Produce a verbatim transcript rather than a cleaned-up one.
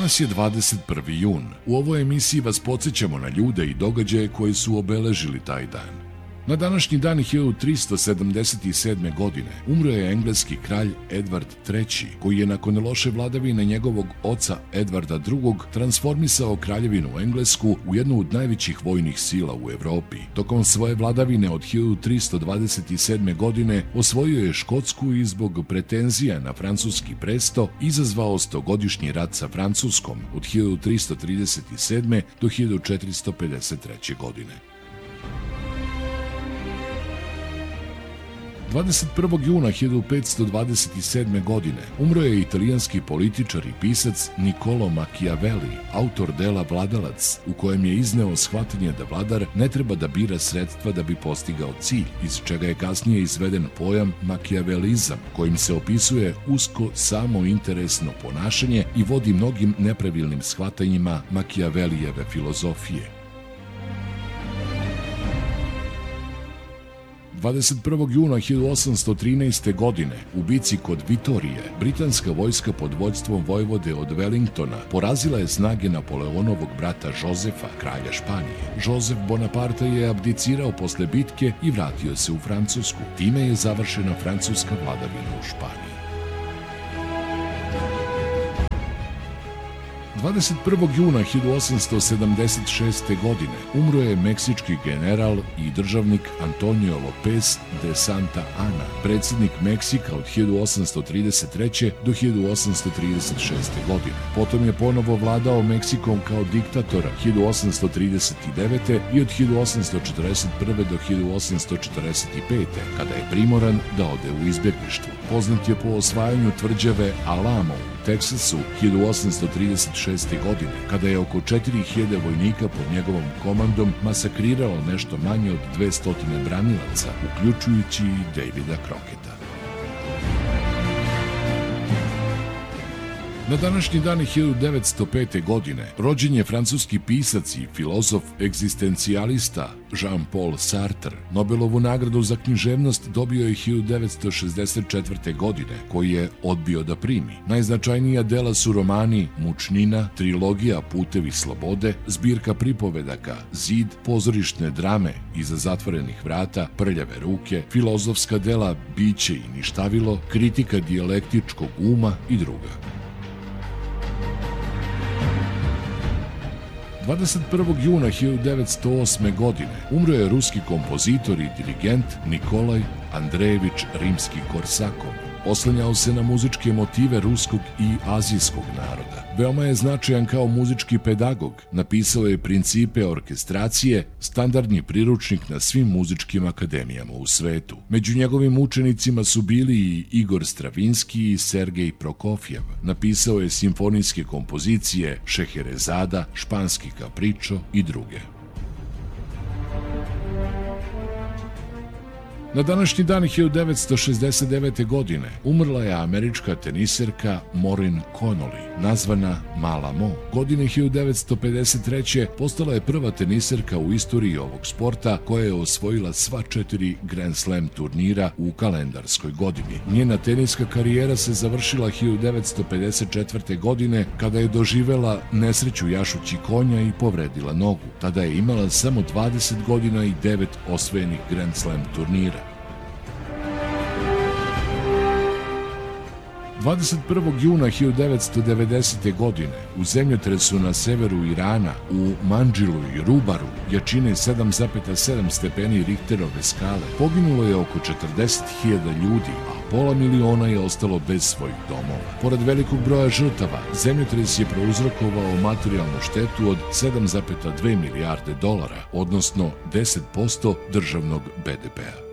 Danas je dvadeset prvi jun. U ovoj emisiji vas podsjećamo na ljude i događaje koji su obeležili taj dan. Na današnji dan hiljadu tristo sedamdeset sedme. godine umro je engleski kralj Edvard treći, koji je nakon loše vladavine njegovog oca Edvarda drugog. transformisao kraljevinu Englesku u jednu od najvećih vojnih sila u Evropi. Tokom svoje vladavine od hiljadu tristo dvadeset sedme. godine osvojio je Škotsku i zbog pretenzija na francuski presto izazvao stogodišnji rat sa Francuskom od hiljadu tristo trideset sedme. do hiljadu četiristo pedeset treće. godine. dvadeset prvog juna hiljadu petsto dvadeset sedme. godine umro je italijanski političar i pisac Niccolo Machiavelli, autor dela Vladalac, u kojem je izneo shvatanje da vladar ne treba da bira sredstva da bi postigao cilj, iz čega je kasnije izveden pojam makiavelizam, kojim se opisuje usko samointeresno ponašanje i vodi mnogim nepravilnim shvatanjima Machiavellijeve filozofije. dvadeset prvog juna hiljadu osamsto trinaeste. godine u bici kod Vitorije britanska vojska pod vođstvom vojvode od Wellingtona porazila je snage Napoleonovog brata Jozefa, kralja Španije. Josef Bonaparte je abdicirao posle bitke i vratio se u Francusku. Time je završena francuska vladavina u Španiji. dvadeset prvog juna hiljadu osamsto sedamdeset šeste. godine umro je meksički general i državnik Antonio Lopez de Santa Anna, predsjednik Meksika od hiljadu osamsto trideset treće. do hiljadu osamsto trideset šeste. godine. Potom je ponovo vladao Meksikom kao diktator hiljadu osamsto trideset devete. i od hiljadu osamsto četrdeset prve. do hiljadu osamsto četrdeset pete. kada je primoran da ode u izbjeglištvo. Poznat je po osvajanju tvrđave Alamo u Teksasu hiljadu osamsto trideset šeste. godine, kada je oko četiri hiljade vojnika pod njegovom komandom masakriralo nešto manje od dvesta branilaca, uključujući i Davida Crocketta. Na današnji dan hiljadu devetsto pete. godine rođen je francuski pisac i filozof egzistencijalista Jean-Paul Sartre. Nobelovu nagradu za književnost dobio je hiljadu devetsto šezdeset četvrte. godine, koji je odbio da primi. Najznačajnija dela su romani Mučnina, trilogija Putevi slobode, zbirka pripovedaka Zid, pozorišne drame Iza zatvorenih vrata, Prljave ruke, filozofska dela Biće i ništavilo, kritika dijalektičkog uma i druga. dvadeset prvog juna hiljadu devetsto osme. godine umro je ruski kompozitor i dirigent Nikolaj Andrejević Rimski-Korsakov. Oslanjao se na muzičke motive ruskog i azijskog naroda. Veoma je značajan kao muzički pedagog. Napisao je principe orkestracije, standardni priručnik na svim muzičkim akademijama u svetu. Među njegovim učenicima su bili i Igor Stravinski i Sergej Prokofjev. Napisao je simfonijske kompozicije Šeherezada, Španski kapričo i druge. Na današnji dan hiljadu devetsto šezdeset devete. godine umrla je američka teniserka Maureen Connolly, nazvana Mala Mo. Godine hiljadu devetsto pedeset treće. postala je prva teniserka u istoriji ovog sporta koja je osvojila sva četiri Grand Slam turnira u kalendarskoj godini. Njena teniska karijera se završila hiljadu devetsto pedeset četvrte. godine kada je doživela nesreću jašući konja i povredila nogu. Tada je imala samo dvadeset godina i devet osvojenih Grand Slam turnira. dvadeset prvog juna hiljadu devetsto devedesete. godine u zemljotresu na severu Irana u Mandžilu i Rubaru jačine sedam zarez sedam stepeni Richterove skale poginulo je oko četrdeset hiljada ljudi, a pola miliona je ostalo bez svojih domova. Pored velikog broja žrtava, zemljotres je prouzrokovao materijalnu štetu od sedam zarez dve milijarde dolara, odnosno deset posto državnog be de pea.